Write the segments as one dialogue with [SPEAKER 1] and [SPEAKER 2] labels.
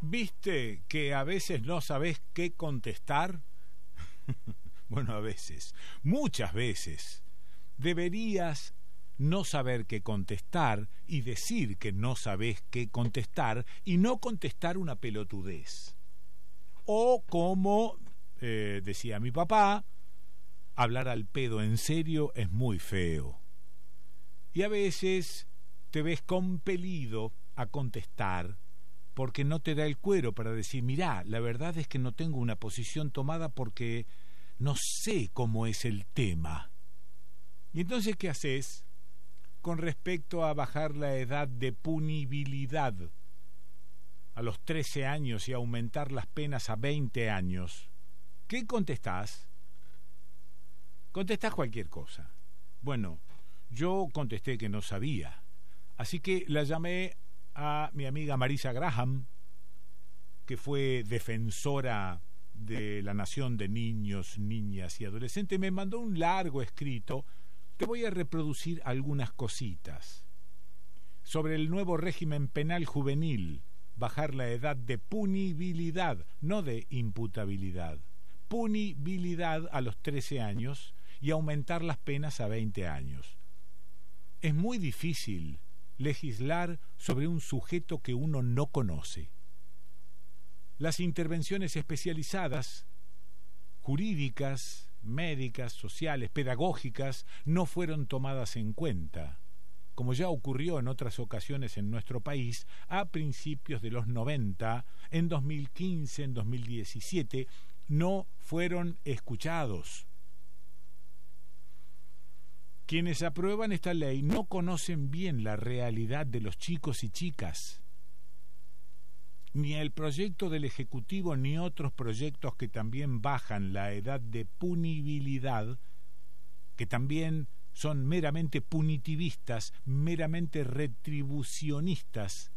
[SPEAKER 1] ¿Viste que a veces no sabés qué contestar? Bueno, a veces, muchas veces, deberías no saber qué contestar y decir que no sabés qué contestar y no contestar una pelotudez. O como decía mi papá, hablar al pedo en serio es muy feo. Y a veces te ves compelido a contestar porque no te da el cuero para decir, mirá, la verdad es que no tengo una posición tomada porque no sé cómo es el tema. Y entonces, ¿qué haces con respecto a bajar la edad de punibilidad a los 13 años y aumentar las penas a 20 años? ¿Qué contestás? Contestás cualquier cosa. Bueno, yo contesté que no sabía, así que la llamé a mi amiga Marisa Graham, que fue defensora de la nación de niños, niñas y adolescentes. Me mandó un largo escrito. Te voy a reproducir algunas cositas sobre el nuevo régimen penal juvenil, bajar la edad de punibilidad, no de imputabilidad, punibilidad a los 13 años y aumentar las penas a 20 años. Es muy difícil legislar sobre un sujeto que uno no conoce. Las intervenciones especializadas, jurídicas, médicas, sociales, pedagógicas, no fueron tomadas en cuenta, como ya ocurrió en otras ocasiones en nuestro país a principios de los 90, en 2015, en 2017, no fueron escuchados. Quienes aprueban esta ley no conocen bien la realidad de los chicos y chicas. Ni el proyecto del Ejecutivo ni otros proyectos que también bajan la edad de punibilidad, que también son meramente punitivistas, meramente retribucionistas,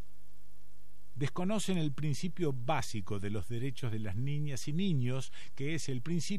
[SPEAKER 1] desconocen el principio básico de los derechos de las niñas y niños, que es el principio